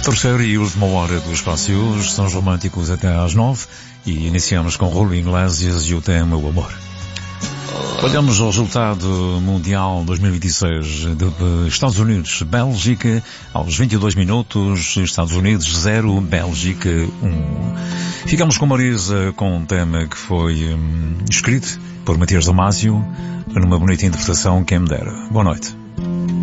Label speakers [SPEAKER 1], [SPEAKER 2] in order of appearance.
[SPEAKER 1] Terceira e última hora do Espaço de hoje, são os românticos até às 9 e iniciamos com Julio Iglesias e o tema O Amor. Olhamos ao resultado mundial 2026 de Estados Unidos, Bélgica, aos 22 minutos, Estados Unidos 0, Bélgica 1. Ficamos com Marisa com um tema que foi escrito por Matias Damasio, numa bonita interpretação, quem me dera. Boa noite.